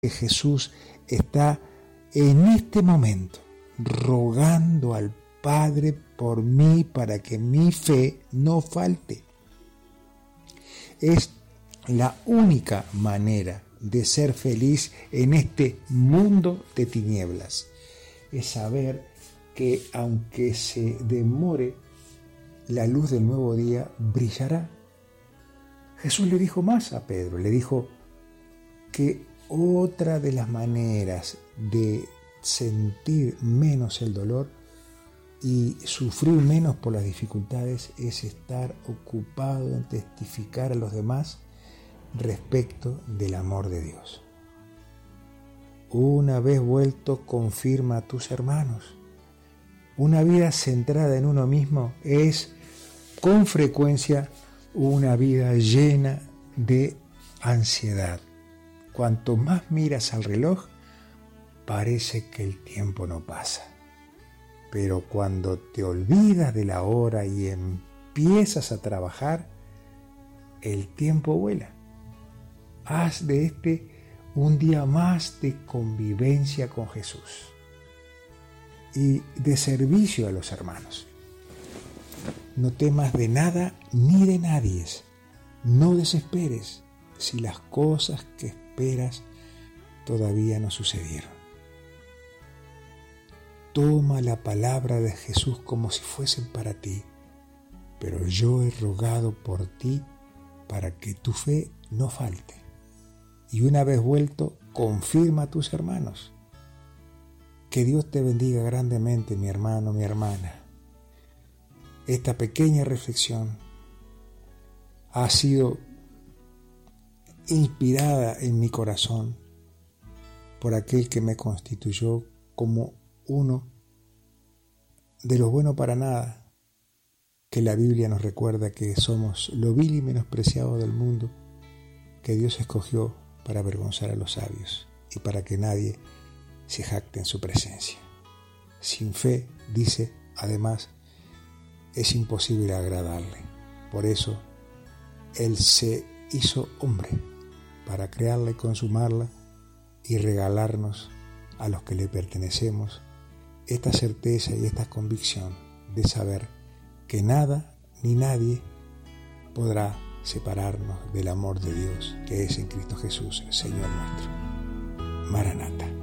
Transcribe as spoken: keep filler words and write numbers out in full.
que Jesús está en este momento rogando al Padre por mí para que mi fe no falte. Es la única manera de ser feliz en este mundo de tinieblas. Es saber que aunque se demore, la luz del nuevo día brillará. Jesús le dijo más a Pedro, le dijo que otra de las maneras de sentir menos el dolor y sufrir menos por las dificultades es estar ocupado en testificar a los demás respecto del amor de Dios. Una vez vuelto, confirma a tus hermanos. Una vida centrada en uno mismo es con frecuencia una vida llena de ansiedad. Cuanto más miras al reloj, parece que el tiempo no pasa. Pero cuando te olvidas de la hora y empiezas a trabajar, el tiempo vuela. Haz de este un día más de convivencia con Jesús y de servicio a los hermanos. No temas de nada ni de nadie. No desesperes si las cosas que esperas todavía no sucedieron. Toma la palabra de Jesús como si fuesen para ti, pero yo he rogado por ti para que tu fe no falte. Y una vez vuelto, confirma a tus hermanos. Que Dios te bendiga grandemente, mi hermano, mi hermana. Esta pequeña reflexión ha sido inspirada en mi corazón por aquel que me constituyó como uno de los buenos para nada, que la Biblia nos recuerda que somos lo vil y menospreciado del mundo, que Dios escogió para avergonzar a los sabios y para que nadie se jacte en su presencia. Sin fe, dice, además, es imposible agradarle. Por eso, Él se hizo hombre para crearla y consumarla y regalarnos a los que le pertenecemos esta certeza y esta convicción de saber que nada ni nadie podrá separarnos del amor de Dios que es en Cristo Jesús, Señor nuestro. Maranata.